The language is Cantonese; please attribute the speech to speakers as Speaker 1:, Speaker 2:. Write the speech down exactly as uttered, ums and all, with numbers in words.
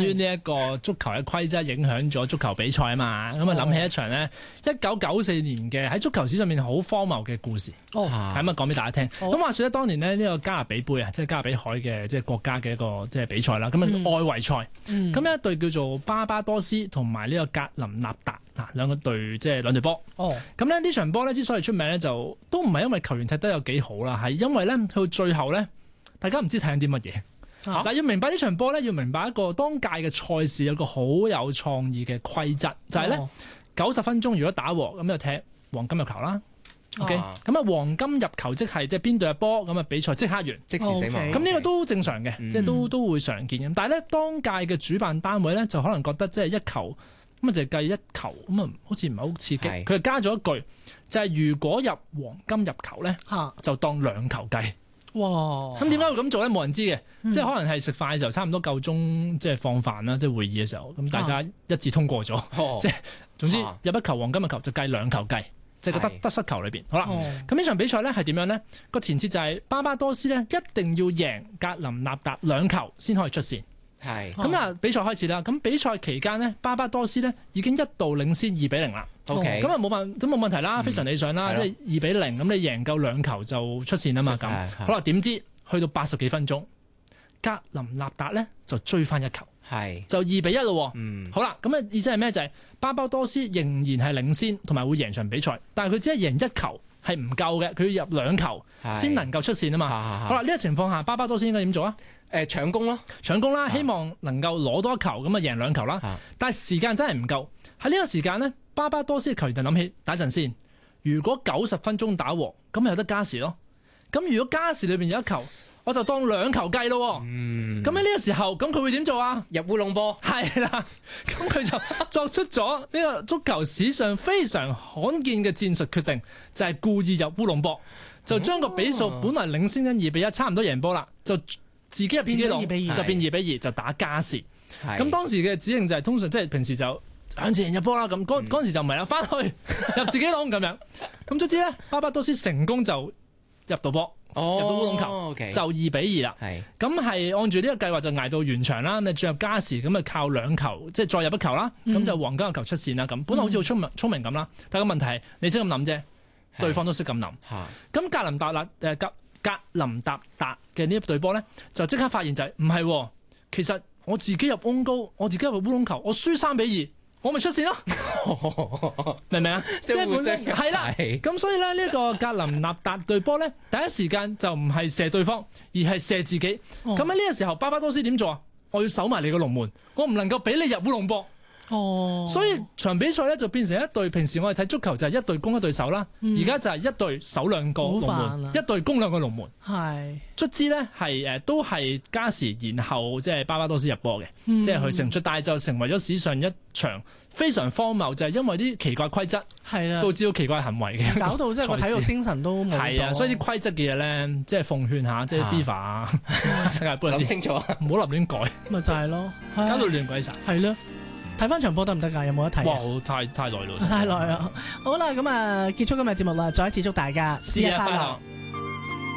Speaker 1: 於呢一個足球嘅規則影響咗足球比賽啊嘛，咁啊諗起一場呢，一九九四年嘅喺足球史上面好荒謬嘅故事，係咁啊講俾大家聽。咁話說咧，當年呢，呢個加勒比杯啊，即係加勒比海嘅即係國家嘅一個即係比賽啦，咁啊外圍賽，咁、嗯、一隊叫做巴巴多斯同埋呢個格林納達啊兩個隊即係兩隊波。咁咧呢場波呢，之所以出名呢，就都唔係因為球員踢得有幾好啦，係因為呢，去到最後呢，大家唔知睇緊啲乜嘢。嗱、啊，要明白呢場波咧，要明白一個當屆嘅賽事有個好有創意嘅規則，就係咧九十分鐘如果打和咁就踢黃金入球啦。OK，咁啊黃金入球即係即係邊隊入波咁啊比賽即刻完，即時死亡。咁呢個都正常嘅，即係都都會常見嘅。但係咧當屆嘅主辦單位咧就可能覺得即係一球咁啊就計一球咁啊，好似唔係好刺激。佢就加咗一句，就係、是、如果入黃金入球咧，就當兩球計。哇！咁點解會咁做咧？冇人知嘅、嗯，即係可能係食飯嘅時候差唔多夠鐘，即係放飯啦，即係會議嘅時候，咁大家一致通過咗、啊，即係總之入一球黃金嘅球就計兩球計，即係個得得失球裏邊。好啦，咁呢、哦、場比賽咧係點樣咧？個前設就係巴巴多斯咧一定要贏格林納達兩球先可以出線。係咁啊！比賽開始啦。咁比賽期間呢，巴巴多斯呢已經一度領先二比零啦。OK，咁啊冇問，咁冇問題啦，非常理想啦。嗯、即係二比零，咁你贏夠兩球就出線啊嘛。咁好啦，點知去到八十幾分鐘，格林納達呢就追翻一球，係就二比一咯。嗯，好啦，咁啊意思係咩？就係、是、巴巴多斯仍然係領先，同埋會贏場比賽，但係佢只係贏一球係唔夠嘅，佢要入兩球先能夠出線啊嘛。好啦，呢、這個情況下，巴巴多斯應該點做啊？誒搶攻咯，搶攻啦，希望能夠攞多一球咁啊贏兩球啦。但係時間真係唔夠，喺呢個時間呢，巴巴多斯嘅球員就諗起打陣先。如果九十分鐘打和，咁咪有得加時咯。咁如果加時裏邊有一球，我就當兩球計咯。嗯，咁喺呢個時候，咁佢會點做啊？入烏龍波。係啦，咁佢就作出咗呢個足球史上非常罕見嘅戰術決定，就係、是、故意入烏龍波，就將個比數本來領先緊二比一，差唔多贏波啦，就自己入自己籠就變二比二，就打加時。咁當時嘅指令就係、是、通常即係平時就向前入波啦。咁嗰嗰陣時就唔係啦，翻去入自己籠咁樣。咁卒之咧，巴巴多斯成功就入到波、哦，入到烏龍球，okay、就二比二啦。咁係按住呢個計劃就捱到完場啦。咁進入加時，咁啊靠兩球，即係再入一球啦。咁、嗯、就黃金嘅球出線啦。咁本來好似好聰明聰明咁啦，但係個問題係你識咁諗啫，對方都識咁諗。咁格林達納誒格。格林達達嘅呢一隊波咧，就即刻發現就係唔係，其實我自己入翁高，我自己入烏龍球，我輸三比二，我咪出線咯，明唔明啊？即係本身係啦，咁所以咧呢個格林納達隊波咧，第一時間就唔係射對方，而係射自己。咁喺呢個時候，巴巴多斯點做啊？我要守埋你個龍門，我唔能夠俾你入烏龍波。哦，所以場比賽咧就變成一隊，平時我哋睇足球就係一隊攻一隊守啦，而、嗯、家就係一隊守兩個龍門，一隊攻兩個龍門。係卒之咧係誒都係加時，然後即係巴巴多斯入波嘅，即係佢勝出，但係就成為咗史上一場非常荒謬，就係、是、因為啲奇怪規則，係啊，導致到奇怪行為嘅，搞到即係個體育精神都冇咗。係啊，所以啲規則嘅嘢咧，即係奉勸下，即係 FIFA 啊，世界盃諗清楚，唔好立亂改。咪就係咯，搞到亂鬼晒。係咯。睇翻場波得唔得㗎？有冇得睇？哇！太太耐咯，太耐啦。好啦，咁啊，結束今日節目啦。再一次祝大家節日快樂。